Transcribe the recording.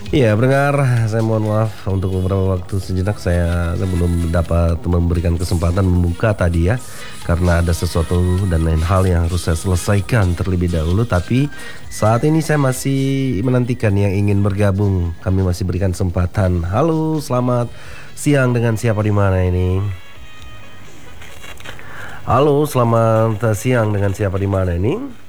Iya, pendengar, saya mohon maaf untuk beberapa waktu sejenak saya belum dapat memberikan kesempatan membuka tadi ya, karena ada sesuatu dan lain hal yang harus saya selesaikan terlebih dahulu. Tapi saat ini saya masih menantikan yang ingin bergabung. Kami masih berikan kesempatan. Halo, selamat siang, dengan siapa di mana ini? Halo, selamat siang, dengan siapa di mana ini?